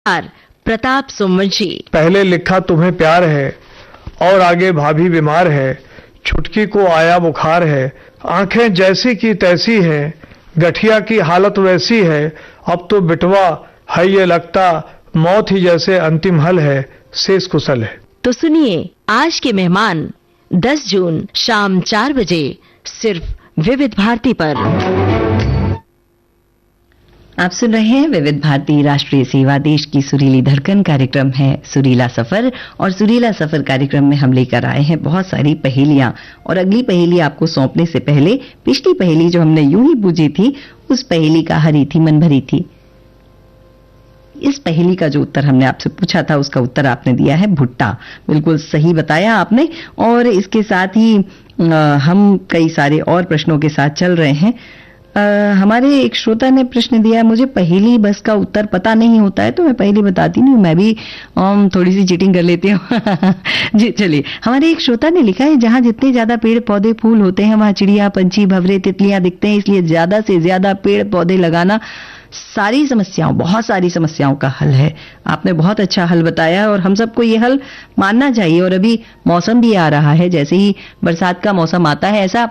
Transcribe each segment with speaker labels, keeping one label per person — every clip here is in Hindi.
Speaker 1: प्रताप सोमवंशी।
Speaker 2: पहले लिखा तुम्हें प्यार है और आगे भाभी बीमार है, छुटकी को आया बुखार है, आंखें जैसी की तैसी है, गठिया की हालत वैसी है, अब तो बिटवा है ये लगता मौत ही जैसे अंतिम हल है, शेष कुशल है।
Speaker 1: तो सुनिए आज के मेहमान 10 जून शाम 4 बजे सिर्फ विविध भारती पर।
Speaker 3: आप सुन रहे हैं विविध भारती राष्ट्रीय सेवा, देश की सुरीली धड़कन। कार्यक्रम है सुरीला सफर और सुरीला सफर कार्यक्रम में हम लेकर आए हैं बहुत सारी पहेलियां। और अगली पहेली आपको सौंपने से पहले पिछली पहेली जो हमने यूं ही पूछी थी, उस पहेली का हरी थी मन भरी थी। इस पहेली का जो उत्तर हमने आपसे पूछा था उसका उत्तर आपने दिया है भुट्टा। बिल्कुल सही बताया आपने। और इसके साथ ही हम कई सारे और प्रश्नों के साथ चल रहे हैं। हमारे एक श्रोता ने प्रश्न दिया, मुझे पहेली बस का उत्तर पता नहीं होता है तो मैं पहेली बताती नहीं हूँ, मैं भी थोड़ी सी चीटिंग कर लेती हूँ। जी चलिए, हमारे एक श्रोता ने लिखा है, जहाँ जितने ज्यादा पेड़ पौधे फूल होते हैं वहाँ चिड़िया पंछी भंवरे तितलियां दिखते हैं, इसलिए ज्यादा से ज्यादा पेड़ पौधे लगाना सारी समस्याओं, बहुत सारी समस्याओं का हल है। आपने बहुत अच्छा हल बताया और हम सबको ये हल मानना चाहिए। और अभी मौसम भी आ रहा है, जैसे ही बरसात का मौसम आता है, ऐसा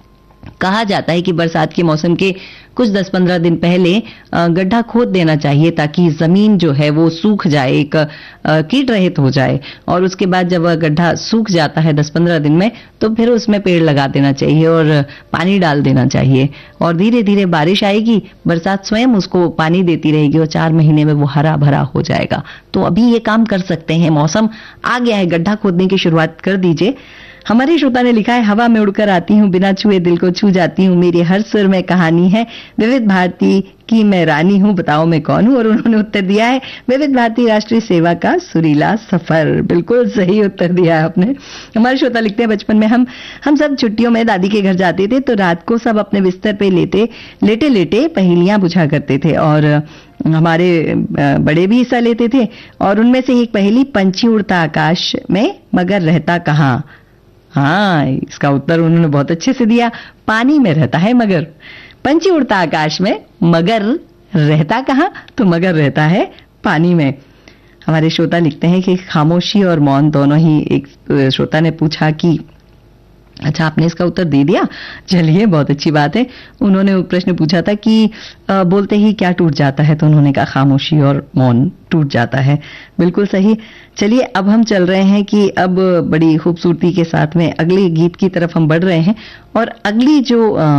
Speaker 3: कहा जाता है कि बरसात के मौसम के कुछ 10-15 दिन पहले गड्ढा खोद देना चाहिए ताकि जमीन जो है वो सूख जाए, एक कीट रहित हो जाए। और उसके बाद जब वह गड्ढा सूख जाता है 10-15 दिन में, तो फिर उसमें पेड़ लगा देना चाहिए और पानी डाल देना चाहिए। और धीरे धीरे बारिश आएगी, बरसात स्वयं उसको पानी देती रहेगी और 4 महीने में वो हरा भरा हो जाएगा। तो अभी ये काम कर सकते हैं, मौसम आ गया है, गड्ढा खोदने की शुरुआत कर दीजिए। हमारे श्रोता ने लिखा है, हवा में उड़कर आती हूँ, बिना छुए दिल को छू जाती हूँ, मेरे हर सुर में कहानी है, विविध भारती की मैं रानी हूँ, बताओ मैं कौन हूँ। और उन्होंने उत्तर दिया है विविध भारती राष्ट्रीय सेवा का सुरीला सफर। बिल्कुल सही उत्तर दिया है आपने। हमारे श्रोता लिखते हैं, बचपन में हम सब छुट्टियों में दादी के घर जाते थे तो रात को सब अपने बिस्तर पे लेटे लेटे पहेलियां बुझा करते थे और हमारे बड़े भी हिस्सा लेते थे। और उनमें से एक पहेली, पंछी उड़ता आकाश में मगर रहता कहाँ। हाँ, इसका उत्तर उन्होंने बहुत अच्छे से दिया, पानी में रहता है मगर। पंछी उड़ता आकाश में मगर रहता कहाँ, तो मगर रहता है पानी में। हमारे श्रोता लिखते हैं कि खामोशी और मौन दोनों ही, एक श्रोता ने पूछा कि अच्छा आपने इसका उत्तर दे दिया, चलिए बहुत अच्छी बात है। उन्होंने प्रश्न पूछा था कि बोलते ही क्या टूट जाता है, तो उन्होंने कहा खामोशी और मौन टूट जाता है। बिल्कुल सही। चलिए अब हम चल रहे हैं कि अब बड़ी खूबसूरती के साथ में अगले गीत की तरफ हम बढ़ रहे हैं। और अगली जो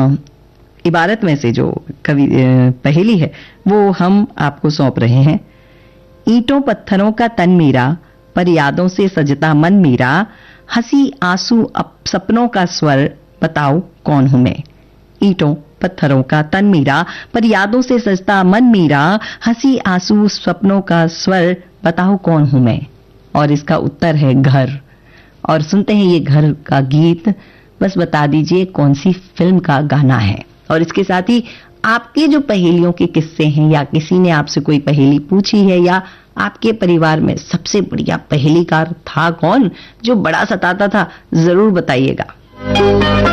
Speaker 3: इबारत में से जो कवि पहेली है वो हम आपको सौंप रहे हैं। ईंटों पत्थरों का तन मेरा, पर यादों से सजता मन मेरा, हंसी आंसू सपनों का स्वर, बताओ कौन हूं मैं। ईंटों पत्थरों का तन मेरा, पर यादों से सजता मन मेरा, हंसी आंसू सपनों का स्वर, बताओ कौन हूं मैं। और इसका उत्तर है घर। और सुनते हैं ये घर का गीत, बस बता दीजिए कौन सी फिल्म का गाना है। और इसके साथ ही आपके जो पहेलियों के किस्से हैं, या किसी ने आपसे कोई पहेली पूछी है, या आपके परिवार में सबसे बढ़िया पहेलीकार था कौन जो बड़ा सताता था, जरूर बताइएगा।